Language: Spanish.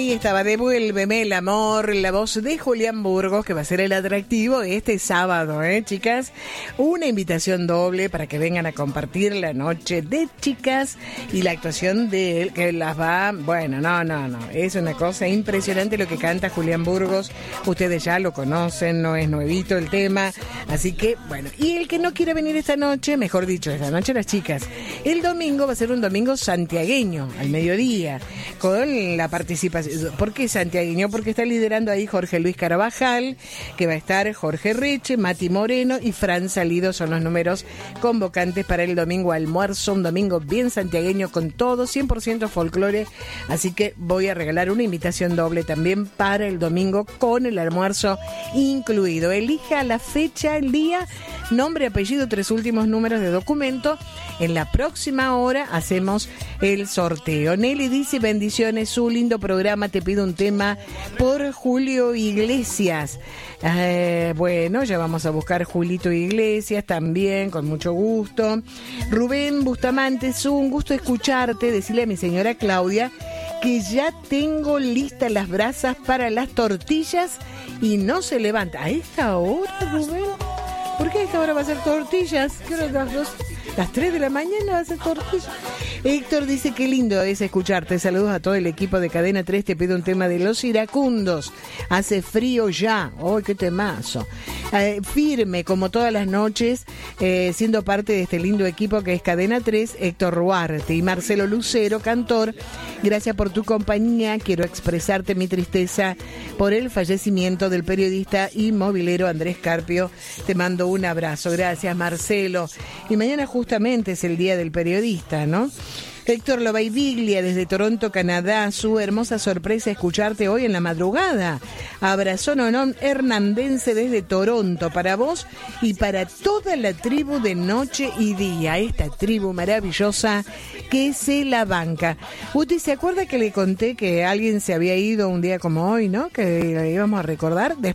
Ahí estaba, Devuélveme el amor, la voz de Julián Burgos, que va a ser el atractivo este sábado, chicas. Una invitación doble para que vengan a compartir la noche de chicas y la actuación de él, que las va, bueno, no, es una cosa impresionante lo que canta Julián Burgos. Ustedes ya lo conocen, no es nuevito el tema, así que, bueno. Y el que no quiera venir esta noche, mejor dicho, esta noche las chicas, el domingo va a ser un domingo santiagueño, al mediodía, con la participación. ¿Por qué santiagueño? Porque está liderando ahí Jorge Luis Carabajal, que va a estar Jorge Reche, Mati Moreno y Fran Salido, son los números convocantes para el domingo almuerzo, un domingo bien santiagueño con todo, 100% folclore, así que voy a regalar una invitación doble también para el domingo con el almuerzo incluido. Elija la fecha, el día, nombre, apellido, 3 últimos números de documento. En la próxima hora hacemos el sorteo. Nelly dice: bendiciones, su lindo programa, te pido un tema por Julio Iglesias. Bueno, ya vamos a buscar Julito Iglesias también, con mucho gusto. Rubén Bustamante, es un gusto escucharte. Decirle a mi señora Claudia que ya tengo listas las brasas para las tortillas y no se levanta. ¿A esta hora, Rubén? ¿Por qué a esta hora va a ser tortillas? ¿Qué hora las 3 de la mañana va a ser tortillas? Héctor dice: qué lindo es escucharte. Saludos a todo el equipo de Cadena 3. Te pido un tema de Los Iracundos. Hace frío ya. ¡Oh, qué temazo! Firme, como todas las noches, siendo parte de este lindo equipo que es Cadena 3, Héctor Ruarte y Marcelo Lucero, cantor. Gracias por tu compañía. Quiero expresarte mi tristeza por el fallecimiento del periodista y movilero Andrés Carpio. Te mando un abrazo. Gracias, Marcelo. Y mañana justamente es el Día del Periodista, ¿no? Héctor Lobaiviglia desde Toronto, Canadá. Su hermosa sorpresa escucharte hoy en la madrugada. Abrazo Nonón Hernandense desde Toronto para vos y para toda la tribu de Noche y Día. Esta tribu maravillosa que se la banca. Uti, ¿se acuerda que le conté que alguien se había ido un día como hoy, ¿no? Que íbamos a recordar.